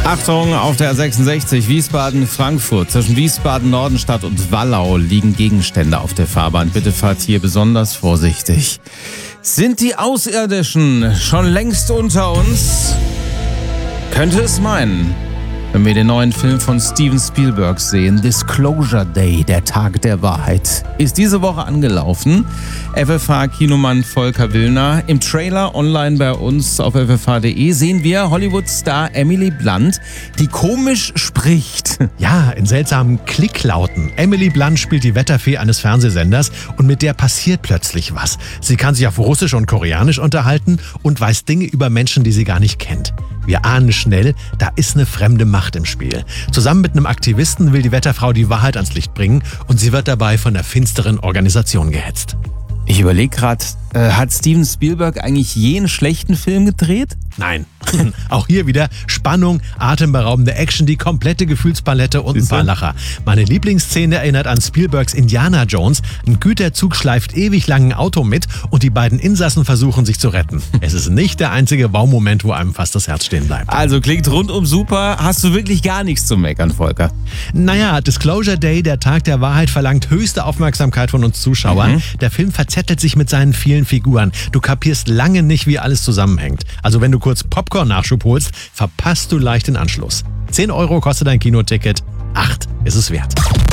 Achtung, auf der A66 Wiesbaden-Frankfurt. Zwischen Wiesbaden-Nordenstadt und Wallau liegen Gegenstände auf der Fahrbahn. Bitte fahrt hier besonders vorsichtig. Sind die Außerirdischen schon längst unter uns? Könnte es meinen, wenn wir den neuen Film von Steven Spielberg sehen, Disclosure Day, der Tag der Wahrheit, ist diese Woche angelaufen. FFH-Kinomann Volker Willner. Im Trailer online bei uns auf ffh.de sehen wir Hollywood-Star Emily Blunt, die komisch spricht. Ja, in seltsamen Klicklauten. Emily Blunt spielt die Wetterfee eines Fernsehsenders und mit der passiert plötzlich was. Sie kann sich auf Russisch und Koreanisch unterhalten und weiß Dinge über Menschen, die sie gar nicht kennt. Wir ahnen schnell, da ist eine fremde Macht im Spiel. Zusammen mit einem Aktivisten will die Wetterfrau die Wahrheit ans Licht bringen und sie wird dabei von der finsteren Organisation gehetzt. Ich überlege gerade, hat Steven Spielberg eigentlich je einen schlechten Film gedreht? Nein. Auch hier wieder Spannung, atemberaubende Action, die komplette Gefühlspalette und ein paar Lacher. Meine Lieblingsszene erinnert an Spielbergs Indiana Jones. Ein Güterzug schleift ewig lang ein Auto mit und die beiden Insassen versuchen sich zu retten. Es ist nicht der einzige Wow-Moment, wo einem fast das Herz stehen bleibt. Also klingt rundum super. Hast du wirklich gar nichts zu meckern, Volker? Naja, Disclosure Day, der Tag der Wahrheit, verlangt höchste Aufmerksamkeit von uns Zuschauern. Der Film verzettelt sich mit seinen vielen Figuren. Du kapierst lange nicht, wie alles zusammenhängt. Also wenn du kurz Popcorn-Nachschub holst, verpasst du leicht den Anschluss. 10 € kostet dein Kinoticket, 8 ist es wert.